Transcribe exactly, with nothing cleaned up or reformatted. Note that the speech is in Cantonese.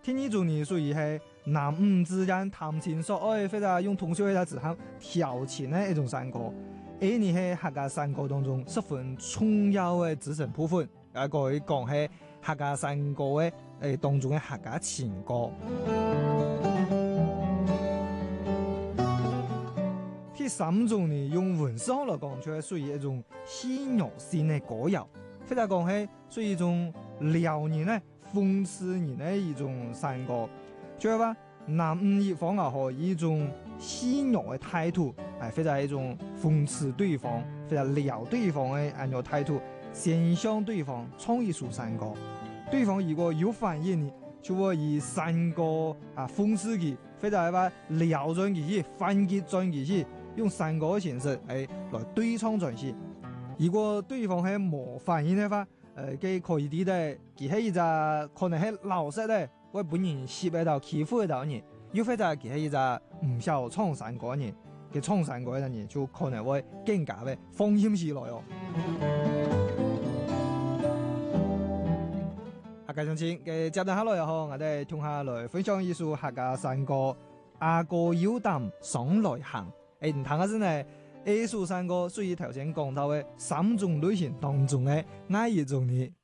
第二種呢，屬於係男女之間談情說愛，或者用通宵嘅字喊調情嘅一種山歌。呢呢係客家山歌當中十分重要嘅組成部分。啊，可以講係客家山歌嘅誒當中嘅客家情歌。第三種呢，用文字嚟講，就係屬於一種戲謔性嘅歌謠，或者講係屬於一種撩人咧、諷刺人嘅一種山歌。就係話男女一方啊，可以一種戲謔嘅態度，係或者一種諷刺對方，或者撩對方嘅一種態度，先向對方唱一首山歌。對方如果有反應呢，就會以山歌啊諷刺佢，或者係話撩咗佢去，反擊咗佢去。用山歌嘅形式誒來對唱在先。如果對方係冇反應嘅話，誒佢可以啲咧，佢係一隻可能係老實咧，會本人涉喺度欺負喺度人，又或者佢係一隻唔曉唱山歌嘅人，佢唱山歌嘅人就可能會更加嘅放陰起來哦。客家鄉親嘅接待下來又好，我哋聽下來分享一首客家山歌《阿哥有膽上來行》。誒，唔談下先咧，呢首山歌屬於頭先講到嘅三種類型當中嘅哪一種呢？